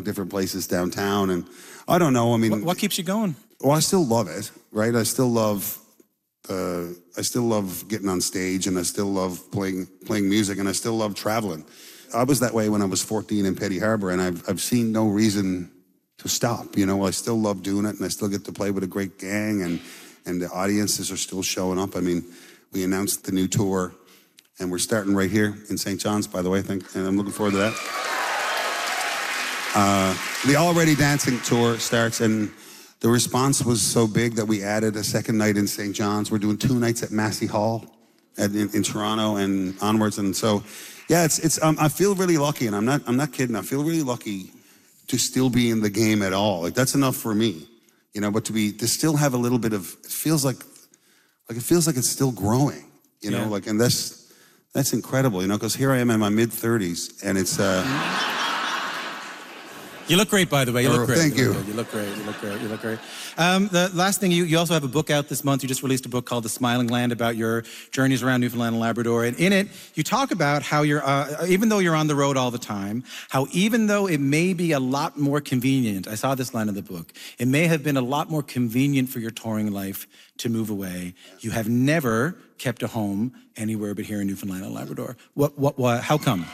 different places downtown. And I don't know, I mean... What keeps you going? Well, I still love it, right? I still love getting on stage, and I still love playing music, and I still love traveling. I was that way when I was 14 in Petty Harbor, and I've seen no reason to stop. You know, I still love doing it, and I still get to play with a great gang, and the audiences are still showing up. I mean, we announced the new tour, and we're starting right here in St. John's, by the way, and I'm looking forward to that. The Already Dancing tour starts, and the response was so big that we added a second night in St. John's. We're doing 2 nights at Massey Hall in Toronto and onwards. And so, yeah, it's I feel really lucky, and I'm not kidding. I feel really lucky to still be in the game at all. Like, that's enough for me, you know. But to still have a little bit of, it feels like it's still growing, you know. Like, and that's incredible, you know. Because here I am in my mid-30s, and it's. You look great, by the way. You look great. Thank you. You look great. You look great. You look great. The last thing, you also have a book out this month. You just released a book called The Smiling Land about your journeys around Newfoundland and Labrador. And in it, you talk about how you're, even though you're on the road all the time, how even though it may be a lot more convenient, I saw this line in the book, it may have been a lot more convenient for your touring life to move away, you have never kept a home anywhere but here in Newfoundland and Labrador. What, how come?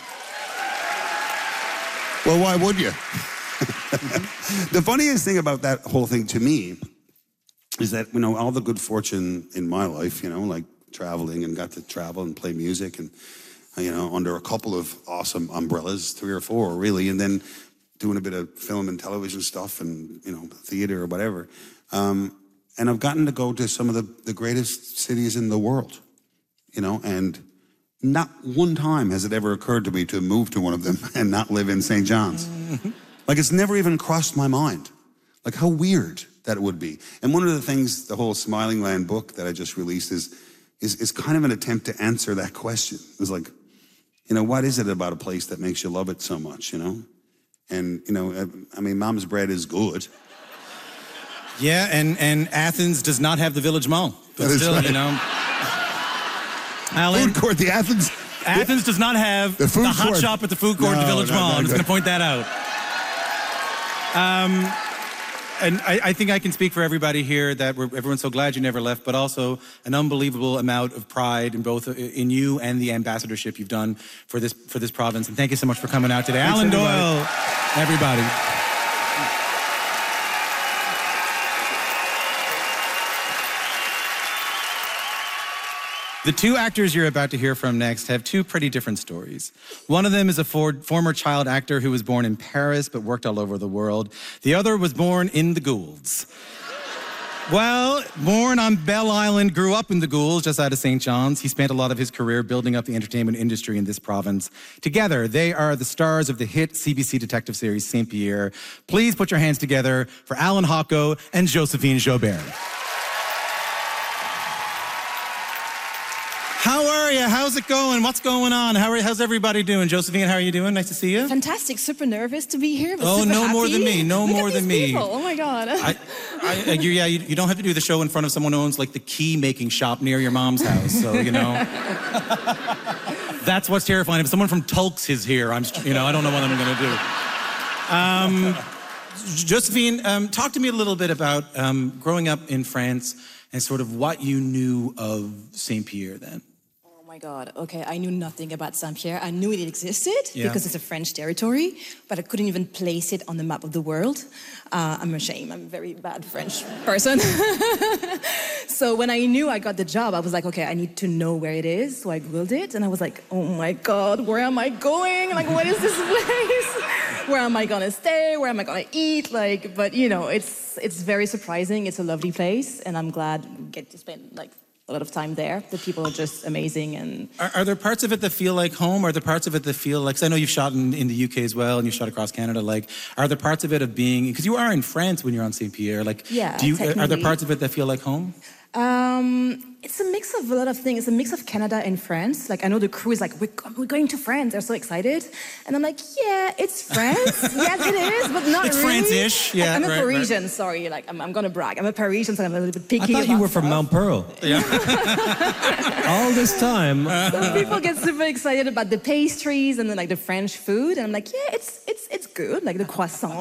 Well, why would you? The funniest thing about that whole thing to me is that, you know, all the good fortune in my life, you know, like traveling and got to travel and play music and, you know, under a couple of awesome umbrellas, 3 or 4 really, and then doing a bit of film and television stuff and, you know, theater or whatever. And I've gotten to go to some of the greatest cities in the world, you know, and not one time has it ever occurred to me to move to one of them and not live in St. John's. Like, it's never even crossed my mind. Like, how weird that it would be. And one of the things, the whole Smiling Land book that I just released is kind of an attempt to answer that question. It's like, you know, what is it about a place that makes you love it so much, you know? And, you know, I mean, Mom's bread is good. Yeah, and Athens does not have the Village Mall. But that still, is right. You know. Alan, food court, Athens does not have the hot shop at the food court at the Village Mall. I'm just going to point that out. And I think I can speak for everybody here that everyone's so glad you never left, but also an unbelievable amount of pride in both in you and the ambassadorship you've done for this province. And thank you so much for coming out today. Thanks, Alan Doyle, everybody. The 2 actors you're about to hear from next have 2 pretty different stories. One of them is a former child actor who was born in Paris but worked all over the world. The other was born in the Goulds. Well, born on Belle Island, grew up in the Goulds, just out of St. John's. He spent a lot of his career building up the entertainment industry in this province. Together, they are the stars of the hit CBC detective series Saint Pierre. Please put your hands together for Alan Hocko and Josephine Joubert. How are you? How's it going? What's going on? How's everybody doing? Josephine, how are you doing? Nice to see you. Fantastic. Super nervous to be here. But oh, super no happy. More than me. No Look more at than these me. People. Oh my God. You don't have to do the show in front of someone who owns like the key making shop near your mom's house. So, you know, that's what's terrifying. If someone from Tulks is here, I don't know what I'm going to do. Josephine, talk to me a little bit about growing up in France and sort of what you knew of Saint Pierre then. Oh my God, okay, I knew nothing about Saint-Pierre. I knew it existed because it's a French territory, but I couldn't even place it on the map of the world. I'm ashamed, I'm a very bad French person. So when I knew I got the job, I was like, okay, I need to know where it is. So I Googled it and I was like, oh my God, where am I going? Like, what is this place? Where am I gonna stay? Where am I gonna eat? Like, but you know, it's very surprising. It's a lovely place and I'm glad we get to spend like a lot of time there. The people are just amazing. And are there parts of it that feel like home? Are there parts of it that feel like, 'cause I know you've shot in the UK as well, and you've shot across Canada. Like, are there parts of it of being, because you are in France when you're on Saint Pierre. Like, yeah, are there parts of it that feel like home? It's a mix of a lot of things. It's a mix of Canada and France. Like, I know the crew is like, we're going to France. They're so excited. And I'm like, yeah, it's France. Yes, it is, but not it's really. It's France-ish. Yeah, like, I'm a Parisian, sorry. Like, I'm going to brag. I'm a Parisian, so I'm a little bit picky. I thought you were from Mount Pearl. Yeah. All this time. So people get super excited about the pastries and then like the French food. And I'm like, yeah, it's good. Like the croissant.